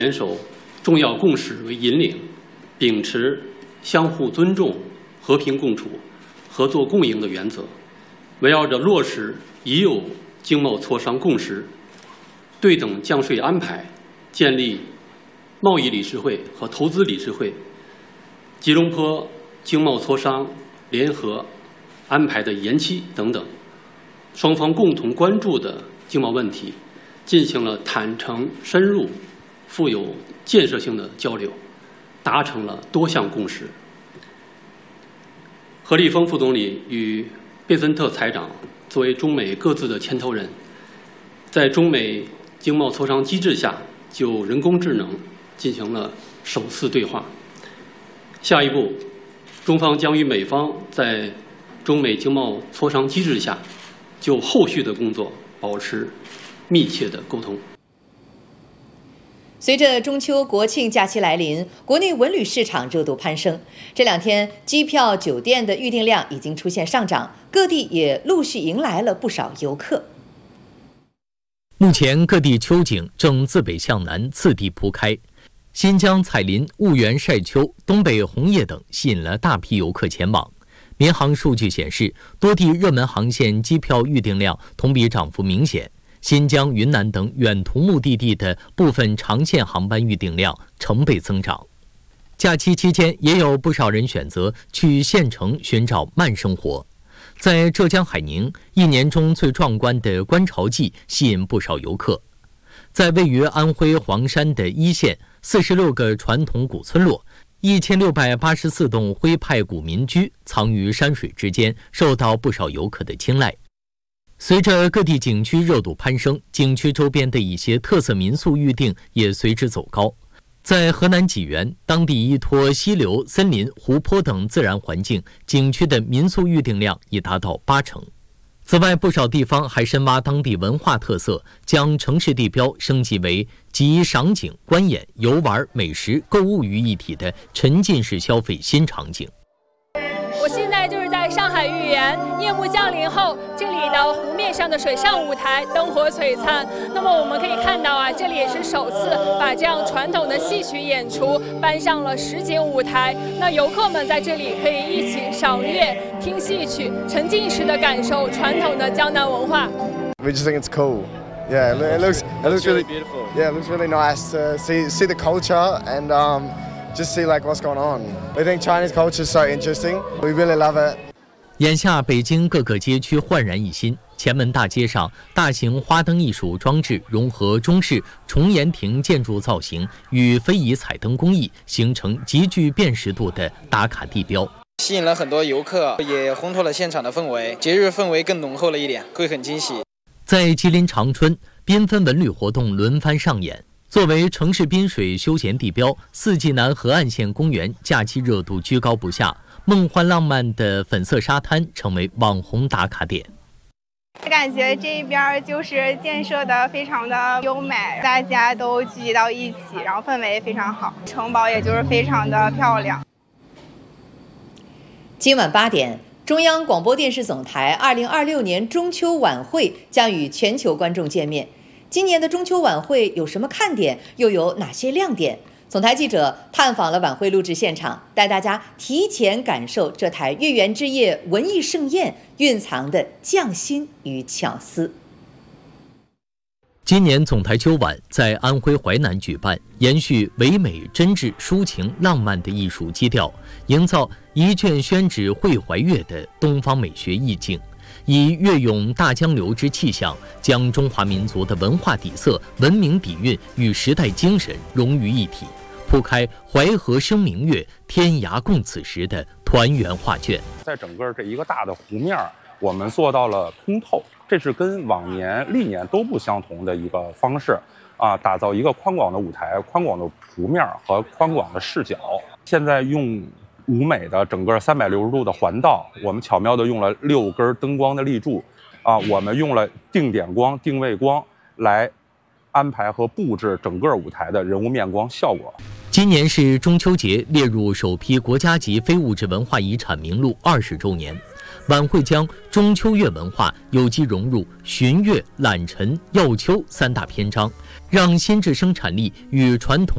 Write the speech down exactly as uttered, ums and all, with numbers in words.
联手重要共识为引领，秉持相互尊重、和平共处、合作共赢的原则，围绕着落实已有经贸磋商共识、对等降税安排、建立贸易理事会和投资理事会、吉隆坡经贸磋商联合安排的延期等等，双方共同关注的经贸问题，进行了坦诚、深入、富有建设性的交流，达成了多项共识。何立峰副总理与贝森特财长作为中美各自的牵头人，在中美经贸磋商机制下，就人工智能进行了首次对话。下一步，中方将与美方在中美经贸磋商机制下，就后续的工作保持密切的沟通。 随着中秋国庆假期来临，国内文旅市场热度攀升。这两天，机票、酒店的预订量已经出现上涨，各地也陆续迎来了不少游客。 目前，各地秋景正自北向南次第铺开。新疆彩林、婺源晒秋、东北红叶等吸引了大批游客前往。民航数据显示，多地热门航线机票预订量同比涨幅明显。新疆、云南等远途目的地的部分长线航班预订量成倍增长。假期期间，也有不少人选择去县城寻找慢生活。在浙江海宁，一年中最壮观的观潮季吸引不少游客。在位于安徽黄山的一线，四十六个传统古村落，一千六百八十四栋徽派古民居藏于山水之间，受到不少游客的青睐。随着各地景区热度攀升，景区周边的一些特色民宿预订也随之走高。在河南济源，当地依托溪流、森林、湖泊等自然环境，景区的民宿预订量已达到八成。此外，不少地方还深挖当地文化特色，将城市地标升级为集赏景、观演、游玩、美食、购物于一体的沉浸式消费新场景。 我现在就是在上海豫园，夜幕降临后，这里的湖面上的水上舞台灯火璀璨。那么我们可以看到啊，这里也是首次把这样传统的戏曲演出搬上了实景舞台。那游客们在这里可以一起赏月、听戏曲，沉浸式的感受传统的江南文化。 We just think it's cool. Yeah, it looks it looks really beautiful. Yeah, it looks really nice to see see the culture and um. Just see like what's going on. We think Chinese culture is so interesting. We really love it. 眼下，北京各个街区焕然一新，前门大街上大型花灯艺术装置融合中式重檐亭建筑造型与非遗彩灯工艺，形成极具辨识度的打卡地标， 吸引了很多游客，也烘托了现场的氛围，节日氛围更浓厚了一点，会很惊喜。 在吉林长春，缤纷文旅活动轮番上演。作为城市滨水休闲地标，四季南河岸线公园假期热度居高不下，梦幻浪漫的粉色沙滩成为网红打卡点。 感觉这边就是建设的非常的优美，大家都聚集到一起，然后氛围也非常好，城堡也就是非常的漂亮。 今晚八点，中央广播电视总台二零二六年中秋晚会将与全球观众见面。今年的中秋晚会有什么看点，又有哪些亮点？总台记者探访了晚会录制现场，带大家提前感受这台月圆之夜文艺盛宴蕴藏的匠心与巧思。 今年总台秋晚在安徽淮南举办，延续唯美、真挚、抒情、浪漫的艺术基调，营造一卷宣纸绘怀月的东方美学意境。以粤咏大江流之气象，将中华民族的文化底色、文明底蕴与时代精神融于一体，铺开淮河生明月，天涯共此时的团圆画卷。 在整个这一个大的湖面，我们做到了通透，这是跟往年历年都不相同的一个方式啊，打造一个宽广的舞台、宽广的湖面和宽广的视角。现在用舞美的整个三百六十度的环道，我们巧妙地用了六根灯光的立柱，啊，我们用了定点光、定位光来安排和布置整个舞台的人物面光效果。 今年是中秋节列入首批国家级非物质文化遗产名录二十周年，晚会将中秋月文化有机融入寻月、揽晨、耀秋三大篇章，让新质生产力与传统